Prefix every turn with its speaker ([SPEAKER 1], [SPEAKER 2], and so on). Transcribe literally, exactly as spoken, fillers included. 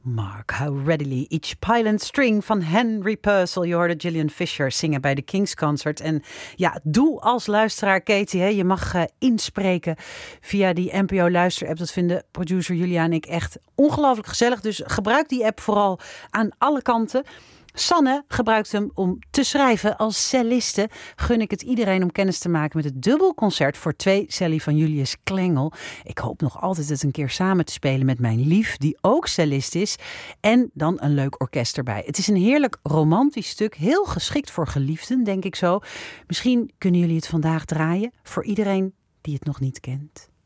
[SPEAKER 1] Mark, how readily each pilot string van Henry Purcell. Je hoorde Gillian Fisher zingen bij de King's Concert. En ja, doe als luisteraar, Katie, hè, je mag uh, inspreken via die N P O luisterapp. Dat vinden producer Julia en ik echt ongelooflijk gezellig. Dus gebruik die app vooral aan alle kanten. Sanne gebruikt hem om te schrijven. Als celliste gun ik het iedereen om kennis te maken met het dubbelconcert voor twee celli van Julius Klengel. Ik hoop nog altijd het een keer samen te spelen met mijn lief, die ook cellist is. En dan een leuk orkest erbij. Het is een heerlijk romantisch stuk. Heel geschikt voor geliefden, denk ik zo. Misschien kunnen jullie het vandaag draaien voor iedereen die het nog niet kent.